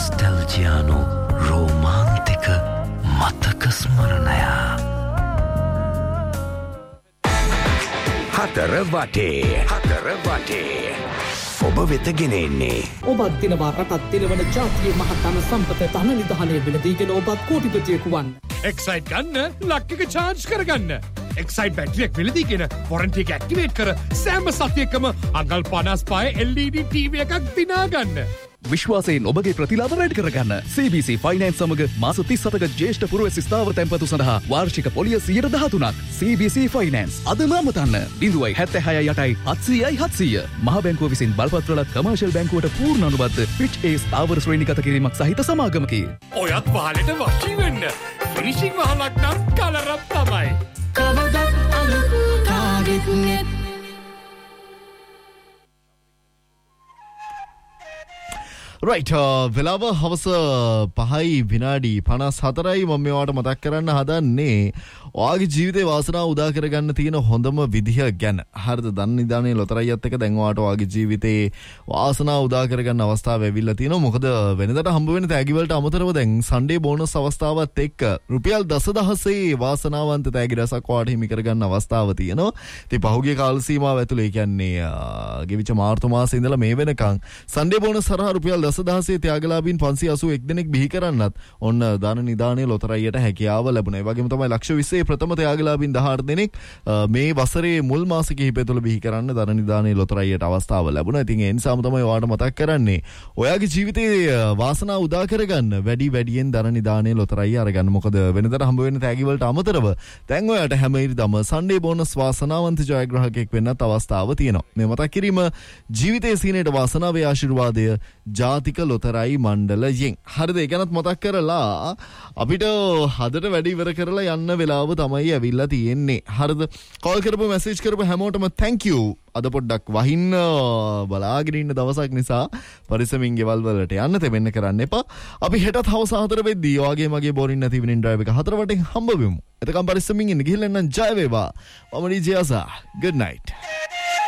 නොස්ටැල්ජියානු රෝමාන්තික මතක ස්මරණය. හතර වටේ ඔබ වෙත ගෙනෙන්නේ ඔබත් දිනවා රටත් දිනවන ජාතිය මහත්ම සම්පත ධන නිධානය වෙලදීගෙන ඔබත් කෝටිපතියෙකු වන්න. එක්සයිට් ගන්න ලක්ක චාර්ජ් කරගන්න. එක්සයිට් බැටරියක් වෙලදීගෙන වොරන්ටි එක ඇක්ටිවේට් කර සෑම සතියකම අඟල් 55 LED TV එකක් දිනාගන්න. විශ්වාසයෙන් ඔබගේ ප්‍රතිලාභ වැඩි කරගන්න CBC Finance සමග මාස 37ක ජ්‍යෙෂ්ඨ පුරවැසි ස්ථාවර තැන්පතු සඳහා වාර්ෂික පොලිය 13%ක්. CBC Finance අදම අමතන්න 0.76 මහ බැංකුව විසින් බලපත්‍ර ලත් කමර්ෂල් බැංකුවට පූර්ණ අනුබද්ධ Fitch A ස්ථාවර ශ්‍රේණිගත කිරීමක් සහිත සමාගමකි. ඔයත් වහලට වශී වෙන්න. ෆිනිෂිං වහලක් නම් කලරක් තමයි. කවදත් අලුත් කාගෙත් නෙත්. රයිට් වෙලාව හවස 5:54යි මම මේවට මතක් කරන්න හදන්නේ ඔයාගේ ජීවිතේ වාසනාව උදා කරගන්න තියෙන හොඳම විදිහ ගැන. හරිද? ධන නිධානයේ ලොතරැයියත් එක්ක දැන් ඔයාගේ ජීවිතේ වාසනාව උදා කරගන්න අවස්ථාව ඇවිල්ලා තියෙනවා. මොකද වෙනදට හම්බ වෙන තෑගි වලට අමතරව දැන් සන්ඩේ බෝනස් අවස්ථාවත් එක්ක රුපියල් 10000 වාසනාවන්ත තෑගි රසක් ඔයාට හිමි කරගන්න අවස්ථාව තියෙනවා. ඉතින් පහුගිය කාල සීමාව ඇතුළේ කියන්නේ ගෙවිච්ච මාර්තු මාසයේ ඉඳලා මේ වෙනකන් සන්ඩේ බෝනස් හරහා රුපියල් 10000 ත්‍යාගලාභීන් 581 දෙනෙක් බිහි කරන්නත් ඔන්න ධන නිධානයේ ලොතරැයියට හැකියාව ලැබුණා. ඒ වගේම තමයි ලක්ෂ 20 ප්‍රථම ත්‍යාගලාභීන් 18 දෙනෙක් මේ වසරේ මුල් මාස කිහිපය තුළ බිහි කරන්න ධන නිධානයේ ලොතරැයියට අවස්ථාව ලැබුණා. ඉතින් ඒ නිසාම තමයි ඔයාලට මතක් කරන්නේ ඔයාගේ ජීවිතේ වාසනාව උදා කරගන්න වැඩියෙන් ධන නිධානයේ ලොතරැයිය අරගන්න. මොකද වෙනදට හම්බ වෙන තෑගි වලට අමතරව දැන් ඔයාලට හැම ඉරිදම සන්ඩේ බෝනස් වාසනාවන්ත ජයග්‍රාහකයෙක් වෙන්නත් අවස්ථාව තියෙනවා. මේ මතක් කිරීම ජීවිතයේ සීනේට වාසනාවේ ආශිර්වාදය ජාතික ලොතරැයි මණ්ඩලයෙන්. හරිද? ඒ ගැනත් මතක් කරලා අපිට හදට වැඩි ඉවර කරලා යන්න වෙලාව තමයි ඇවිල්ලා තියෙන්නේ. හරිද? කෝල් කරපු මැසේජ් කරපු හැමෝටම thank you. අද පොඩ්ඩක් වහින්න බලාගෙන ඉන්න දවසක් නිසා පරිස්සමින් ගෙවල් වලට යන්න තෙමෙන්න කරන්න එපා. අපි හෙටත් හවස 4 වෙද්දී ඔයාගේ මගේ බෝරින් නැති ඉවනින් ඩ්‍රයිව් එක 4 වටෙන් හම්බ වෙමු. එතකම් පරිස්සමින් ඉන්න. ගිහින් එන්න ජය වේවා. මම DJ ආසා. good night.